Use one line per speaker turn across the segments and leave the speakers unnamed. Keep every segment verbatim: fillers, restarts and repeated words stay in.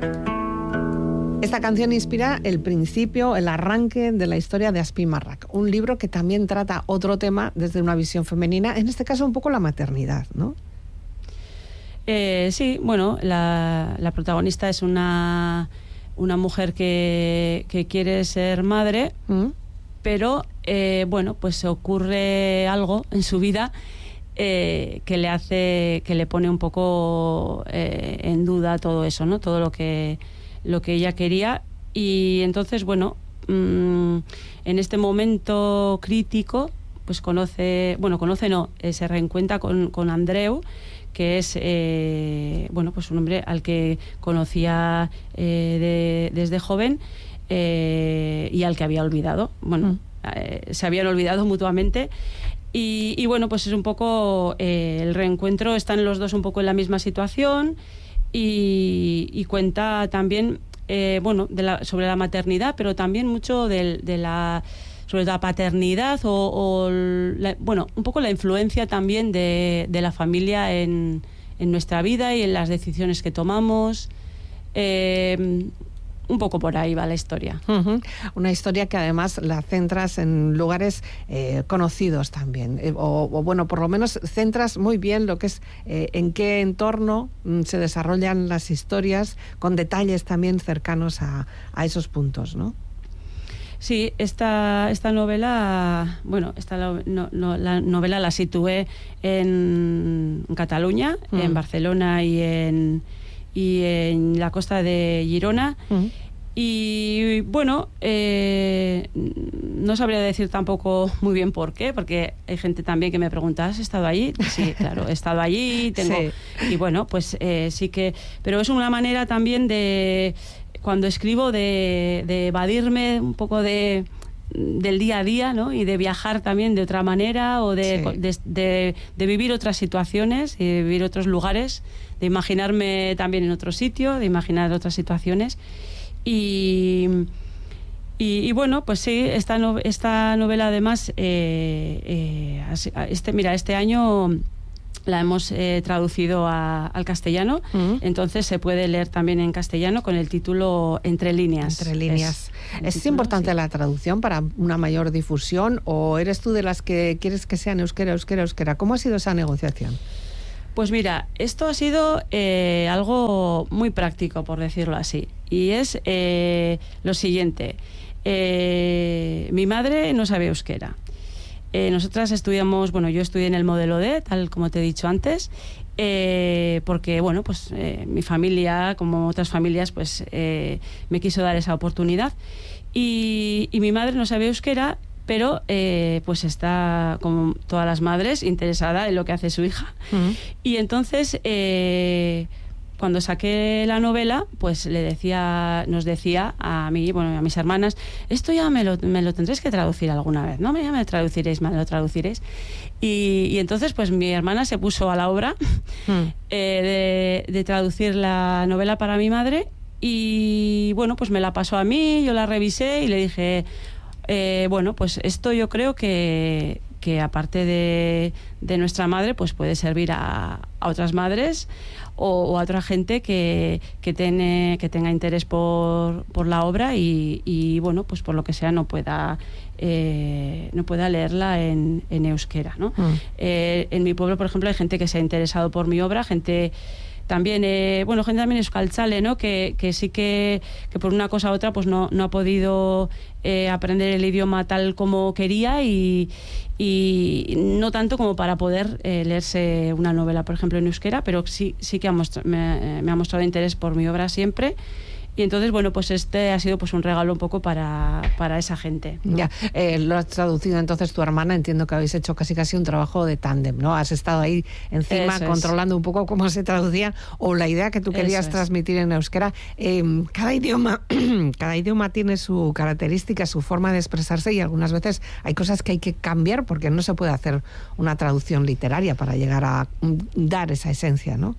Esta canción inspira el principio, el arranque de la historia de Azpimarrak, un libro que también trata otro tema desde una visión femenina, en este caso un poco la maternidad, ¿no?
Eh, sí, bueno, la, la protagonista es una, una mujer que, que quiere ser madre, ¿Mm? pero eh, bueno, pues ocurre algo en su vida eh, que le hace, que le pone un poco eh, en duda todo eso, ¿no? Todo lo que lo que ella quería, y entonces, bueno, mmm, en este momento crítico, pues conoce, bueno, conoce no, eh, se reencuentra con, con Andreu, que es, eh, bueno, pues un hombre al que conocía eh, de, desde joven eh, y al que había olvidado, bueno, mm. eh, se habían olvidado mutuamente. Y, y bueno, pues es un poco eh, el reencuentro, están los dos un poco en la misma situación. Y, y cuenta también eh, bueno, de la, sobre la maternidad, pero también mucho de, de la, sobre la paternidad o, o la, bueno, un poco la influencia también de, de la familia en, en nuestra vida y en las decisiones que tomamos. Eh, un poco por ahí va la historia.
Uh-huh. Una historia que además la centras en lugares eh, conocidos también, eh, o, o bueno, por lo menos centras muy bien lo que es eh, en qué entorno mm, se desarrollan las historias, con detalles también cercanos a, a esos puntos, ¿no?
Sí, esta, esta novela, bueno, esta no, no, la novela la situé en, en Cataluña, uh-huh. en Barcelona y en y en la costa de Girona. Uh-huh. Y bueno, eh, no sabría decir tampoco muy bien por qué, porque hay gente también que me pregunta, ¿has estado allí? Sí, claro, he estado allí, tengo... Sí. Y bueno, pues eh, sí que... Pero es una manera también de, cuando escribo, de, de evadirme un poco de... del día a día, ¿no? Y de viajar también de otra manera, o de, sí. de, de, de vivir otras situaciones y de vivir otros lugares, de imaginarme también en otro sitio, de imaginar otras situaciones. Y, y, y bueno, pues sí, esta, no, esta novela además, eh, eh, este, mira, este año la hemos eh, traducido a, al castellano, uh-huh. entonces se puede leer también en castellano con el título Entre líneas.
Entre líneas. ¿Es, ¿Es título, importante sí. la traducción para una mayor difusión, o eres tú de las que quieres que sea en euskera, euskera, euskera? ¿Cómo ha sido esa negociación?
Pues mira, esto ha sido eh, algo muy práctico, por decirlo así, y es eh, lo siguiente. Eh, mi madre no sabe euskera. Eh, nosotras estudiamos, bueno, yo estudié en el modelo D, tal como te he dicho antes, eh, porque, bueno, pues eh, mi familia, como otras familias, pues eh, me quiso dar esa oportunidad. Y, y mi madre no sabe euskera, pero eh, pues está, como todas las madres, interesada en lo que hace su hija. Uh-huh. Y entonces, eh, cuando saqué la novela, pues le decía, nos decía a mí, bueno, a mis hermanas, esto ya me lo, me lo tendréis que traducir alguna vez, ¿no? Ya me lo traduciréis, me lo traduciréis. Y, y entonces, pues mi hermana se puso a la obra uh-huh. eh, de, de traducir la novela para mi madre, y bueno, pues me la pasó a mí, yo la revisé y le dije... Eh, bueno, pues esto yo creo que, que aparte de, de nuestra madre, pues puede servir a, a otras madres o, o a otra gente que, que, tiene, que tenga interés por, por la obra y, y, bueno, pues por lo que sea no pueda, eh, no pueda leerla en, en euskera, ¿no? Mm. Eh, en mi pueblo, por ejemplo, hay gente que se ha interesado por mi obra, gente... También, eh, bueno, gente también euskaltzale, ¿no? Que, que sí que, que por una cosa u otra pues no, no ha podido eh, aprender el idioma tal como quería y, y no tanto como para poder eh, leerse una novela, por ejemplo, en euskera, pero sí, sí que ha mostra- me, me ha mostrado interés por mi obra siempre. Y entonces, bueno, pues este ha sido pues un regalo un poco para, para esa gente, ¿no?
Ya, eh, lo has traducido entonces tu hermana, entiendo que habéis hecho casi casi un trabajo de tándem, ¿no? Has estado ahí encima Eso controlando es. un poco cómo se traducía o la idea que tú querías transmitir en euskera. Eh, cada idioma, cada idioma tiene su característica, su forma de expresarse, y algunas veces hay cosas que hay que cambiar porque no se puede hacer una traducción literaria para llegar a dar esa esencia, ¿no?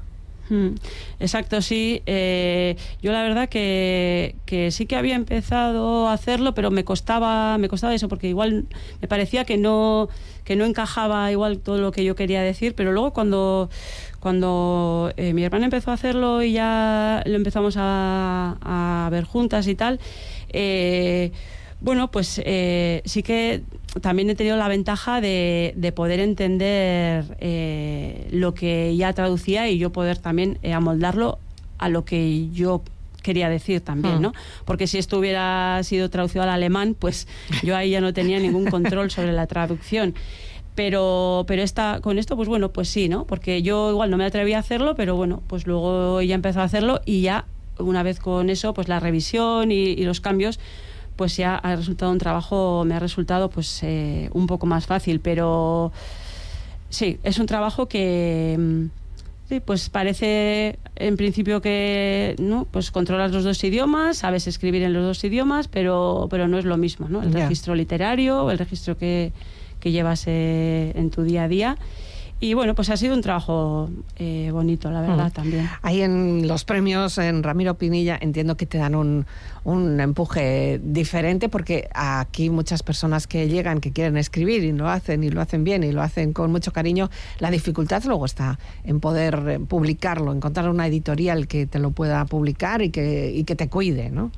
Exacto, sí. Eh, yo la verdad que, que sí que había empezado a hacerlo, pero me costaba, me costaba eso, porque igual me parecía que no, que no encajaba igual todo lo que yo quería decir, pero luego cuando, cuando eh, mi hermana empezó a hacerlo y ya lo empezamos a, a ver juntas y tal, eh, bueno, pues eh, sí que también he tenido la ventaja de, de poder entender eh, lo que ella traducía y yo poder también eh, amoldarlo a lo que yo quería decir también, ¿no? Porque si esto hubiera sido traducido al alemán, pues yo ahí ya no tenía ningún control sobre la traducción. Pero, pero esta, con esto, pues bueno, pues sí, ¿no? Porque yo igual no me atreví a hacerlo, pero bueno, pues luego ella empezó a hacerlo y ya, una vez con eso, pues la revisión y, y los cambios, pues ya ha resultado un trabajo, me ha resultado pues eh, un poco más fácil, pero sí, es un trabajo que sí, pues parece en principio que no, pues controlas los dos idiomas, sabes escribir en los dos idiomas, pero, pero no es lo mismo, ¿no? El yeah. registro literario, el registro que, que llevas eh, en tu día a día. Y bueno, pues ha sido un trabajo eh, bonito, la verdad, mm. también.
Ahí en los premios, en Ramiro Pinilla, entiendo que te dan un, un empuje diferente, porque aquí muchas personas que llegan, que quieren escribir y lo hacen, y lo hacen bien, y lo hacen con mucho cariño, la dificultad luego está en poder publicarlo, encontrar una editorial que te lo pueda publicar y que, y que te cuide, ¿no?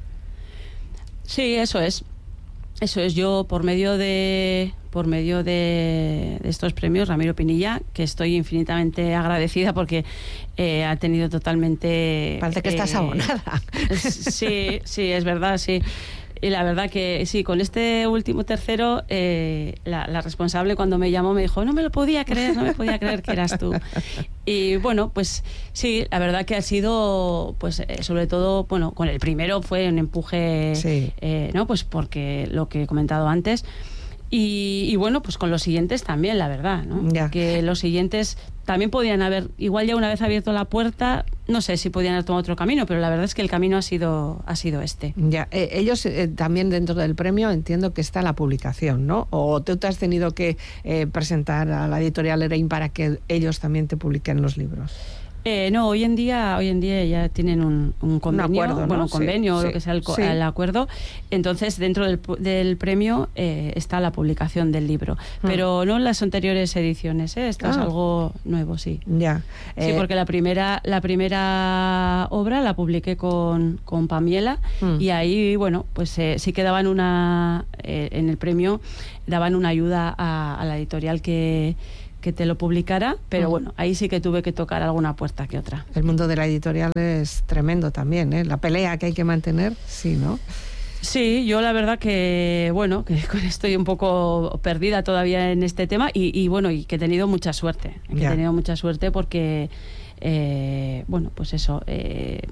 Sí, eso es. Eso es, yo por medio de por medio de, de estos premios Ramiro Pinilla, que estoy infinitamente agradecida porque eh, ha tenido totalmente...
Parece que eh, estás abonada.
Sí, sí, es verdad, sí. Y la verdad que sí, con este último tercero, eh, la, la responsable cuando me llamó me dijo, no me lo podía creer, no me podía creer que eras tú. Y bueno, pues sí, la verdad que ha sido, pues eh, sobre todo, bueno, con el primero fue un empuje, sí. eh, ¿no? Pues porque lo que he comentado antes. Y, y bueno, pues con los siguientes también, la verdad, ¿no? Ya. Que los siguientes también podían haber, igual ya una vez abierto la puerta, no sé si podían haber tomado otro camino, pero la verdad es que el camino ha sido ha sido este.
Ya, eh, ellos eh, también dentro del premio entiendo que está la publicación, ¿no? O tú te has tenido que eh, presentar a la editorial Erein para que ellos también te publiquen los libros.
Eh, no, hoy en día hoy en día ya tienen un, un convenio,
un acuerdo, ¿no?
bueno, un convenio o
sí,
lo que sea el,
sí.
el acuerdo. Entonces, dentro del, del premio eh, está la publicación del libro, mm. pero no en las anteriores ediciones, ¿eh? Esto ah. es algo nuevo, sí.
Ya.
Eh, sí, porque la primera la primera obra la publiqué con, con Pamiela mm. y ahí, bueno, pues eh, sí que daban una eh, en el premio daban una ayuda a, a la editorial que que te lo publicara, pero mm. bueno, ahí sí que tuve que tocar alguna puerta que otra.
El mundo de la editorial es tremendo también, ¿eh? La pelea que hay que mantener, sí, ¿no?
Sí, yo la verdad que, bueno, que estoy un poco perdida todavía en este tema y, y bueno, y que he tenido mucha suerte, que yeah. he tenido mucha suerte porque, eh, bueno, pues eso... Eh,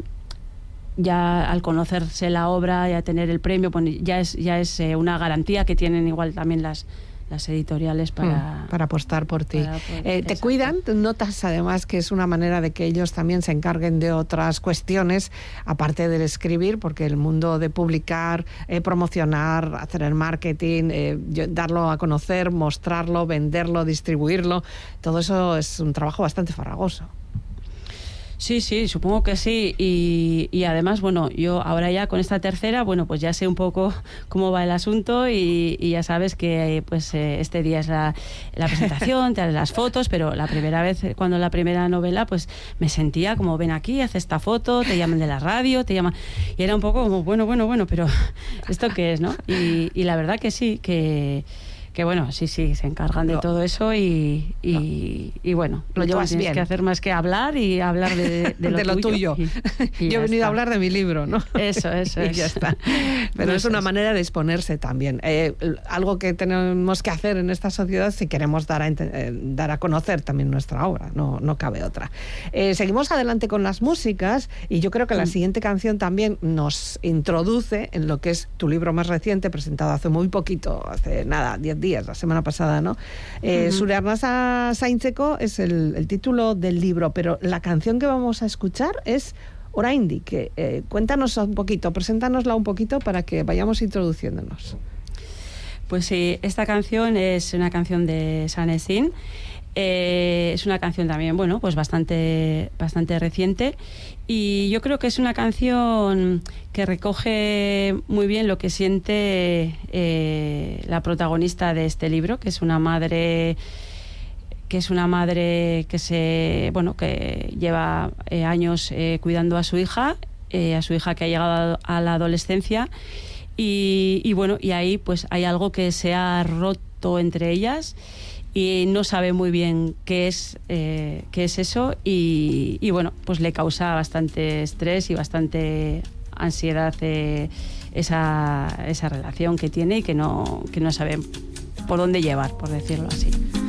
ya al conocerse la obra y a tener el premio, pues ya es, ya es eh, una garantía que tienen igual también las... las editoriales para...
Mm, para apostar por ti.
Para, pues,
eh, ¿Te cuidan? ¿Notas además que es una manera de que ellos también se encarguen de otras cuestiones, aparte del escribir? Porque el mundo de publicar, eh, promocionar, hacer el marketing, eh, darlo a conocer, mostrarlo, venderlo, distribuirlo, todo eso es un trabajo bastante farragoso.
Sí, sí, supongo que sí. Y, y además, bueno, yo ahora ya con esta tercera, bueno, pues ya sé un poco cómo va el asunto y, y ya sabes que pues eh, este día es la, la presentación, te das las fotos, pero la primera vez, cuando la primera novela, pues me sentía como, ven aquí, haz esta foto, te llaman de la radio, te llaman... Y era un poco como, bueno, bueno, bueno, pero ¿esto qué es, no? Y, y la verdad que sí, que... que bueno, sí, sí, se encargan de todo eso y, y, y bueno,
lo
no
llevas
tienes
bien.
que hacer más que hablar y hablar de, de lo,
de lo tuyo.
tuyo. Y, y
Yo he venido
está.
a hablar de mi libro, ¿no?
Eso, eso
y
es.
ya está. Pero es una manera de exponerse también. Eh, algo que tenemos que hacer en esta sociedad si queremos dar a, eh, dar a conocer también nuestra obra, no, no cabe otra. Eh, seguimos adelante con las músicas y yo creo que la mm. siguiente canción también nos introduce en lo que es tu libro más reciente, presentado hace muy poquito, hace nada, diez días, la semana pasada, ¿no? Eh, uh-huh. Zure arnasa zaintzeko es el, el título del libro, pero la canción que vamos a escuchar es Oraindik. Eh, cuéntanos un poquito, preséntanosla un poquito para que vayamos introduciéndonos.
Pues sí, esta canción es una canción de San Ezin. Eh, es una canción también, bueno, pues bastante, bastante reciente y yo creo que es una canción que recoge muy bien lo que siente eh, la protagonista de este libro, que es una madre que es una madre que se bueno que lleva eh, años eh, cuidando a su hija, eh, a su hija que ha llegado a la adolescencia, y, y bueno, y ahí pues hay algo que se ha roto entre ellas y no sabe muy bien qué es eh, qué es eso, y, y bueno, pues le causa bastante estrés y bastante ansiedad eh, esa, esa relación que tiene y que no, que no sabe por dónde llevar, por decirlo así.